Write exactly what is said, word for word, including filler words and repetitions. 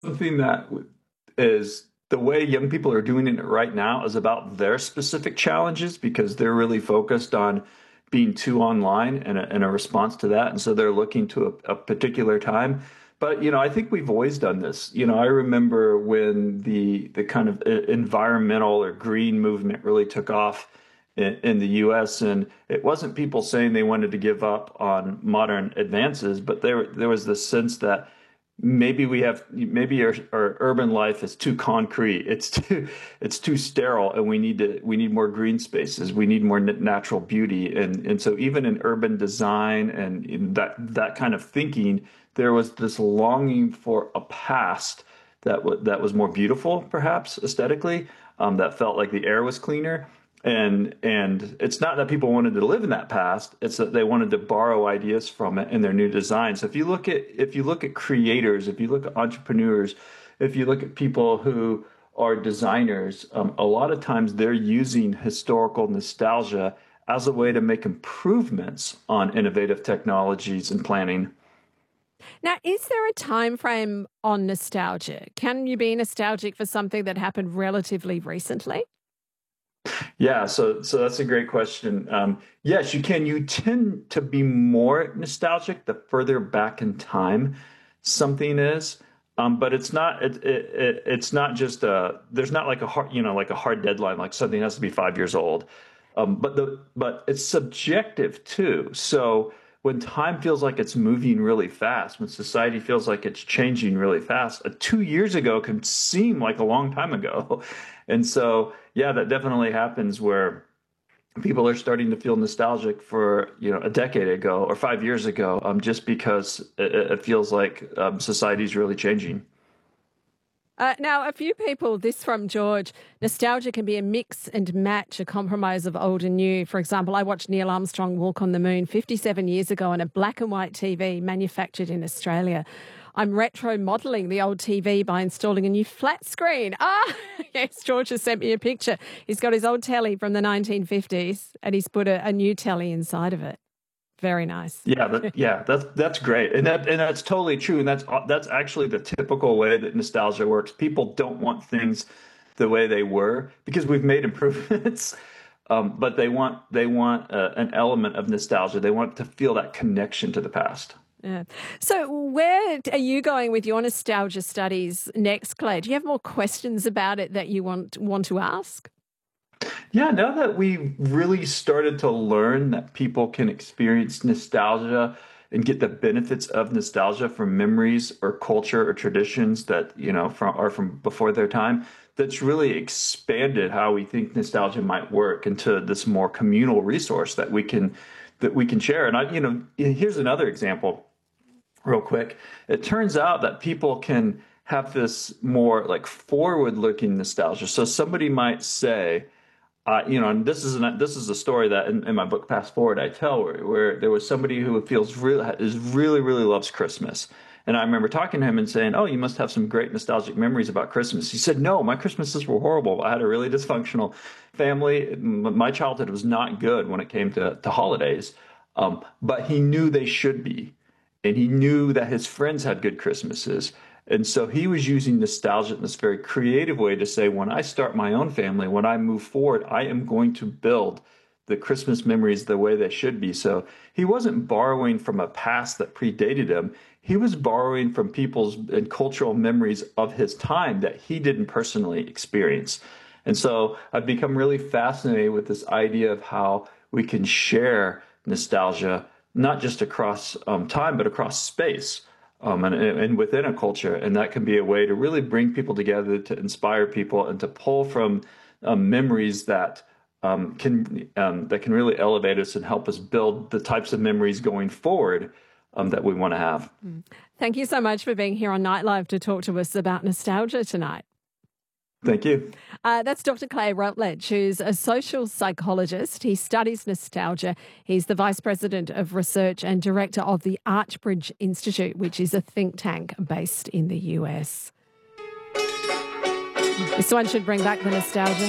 Something that is the way young people are doing it right now is about their specific challenges because they're really focused on being too online and a, and a response to that. And so they're looking to a, a particular time. But, you know, I think we've always done this. You know, I remember when the the kind of e- environmental or green movement really took off in, in the U S. And it wasn't people saying they wanted to give up on modern advances, but there there was this sense that maybe we have maybe our, our urban life is too concrete, it's too it's too sterile, and we need to we need more green spaces, we need more natural beauty. And and so even in urban design and in that that kind of thinking, there was this longing for a past that w- that was more beautiful, perhaps aesthetically, um, that felt like the air was cleaner. And and it's not that people wanted to live in that past, it's that they wanted to borrow ideas from it in their new designs. So if you look at if you look at creators, if you look at entrepreneurs, if you look at people who are designers, um, a lot of times they're using historical nostalgia as a way to make improvements on innovative technologies and planning. Now, is there a time frame on nostalgia? Can you be nostalgic for something that happened relatively recently? Yeah, so so that's a great question. Um, yes, you can. You tend to be more nostalgic the further back in time something is, um, but it's not. It, it, it, it's not just a. There's not like a hard, you know, like a hard deadline, like something has to be five years old. Um, but the but it's subjective too. So when time feels like it's moving really fast, when society feels like it's changing really fast, uh, two years ago can seem like a long time ago. And so, yeah, that definitely happens where people are starting to feel nostalgic for, you know, a decade ago or five years ago, um, just because it, it feels like um, society's really changing. Uh, now, a few people, this from George, nostalgia can be a mix and match, a compromise of old and new. For example, I watched Neil Armstrong walk on the moon fifty-seven years ago on a black and white T V manufactured in Australia. I'm retro modelling the old T V by installing a new flat screen. Ah, yes, George has sent me a picture. He's got his old telly from the nineteen fifties and he's put a, a new telly inside of it. Very nice. Yeah, that, yeah, that's that's great, and that and that's totally true, and that's that's actually the typical way that nostalgia works. People don't want things the way they were because we've made improvements, um, but they want they want uh, an element of nostalgia. They want to feel that connection to the past. Yeah. So where are you going with your nostalgia studies next, Claire? Do you have more questions about it that you want want to ask? Yeah, now that we've really started to learn that people can experience nostalgia and get the benefits of nostalgia from memories or culture or traditions that, you know, from are from before their time, that's really expanded how we think nostalgia might work into this more communal resource that we can that we can share. And I, you know, here's another example real quick. It turns out that people can have this more like forward-looking nostalgia. So somebody might say, uh, you know, and this is an, this is a story that in, in my book Fast Forward I tell where, where there was somebody who feels really is really really loves Christmas, and I remember talking to him and saying, "Oh, you must have some great nostalgic memories about Christmas." He said, "No, my Christmases were horrible. I had a really dysfunctional family. M- My childhood was not good when it came to to holidays, um, but he knew they should be, and he knew that his friends had good Christmases." And so he was using nostalgia in this very creative way to say, when I start my own family, when I move forward, I am going to build the Christmas memories the way they should be. So he wasn't borrowing from a past that predated him. He was borrowing from people's and cultural memories of his time that he didn't personally experience. And so I've become really fascinated with this idea of how we can share nostalgia, not just across um, time, but across space, um, and, and within a culture. And that can be a way to really bring people together, to inspire people, and to pull from um, memories that um, can um, that can really elevate us and help us build the types of memories going forward um, that we want to have. Thank you so much for being here on Night Live to talk to us about nostalgia tonight. Thank you. Uh, that's Doctor Clay Routledge, who's a social psychologist. He studies nostalgia. He's the Vice President of Research and Director of the Archbridge Institute, which is a think tank based in the U S. This one should bring back the nostalgia.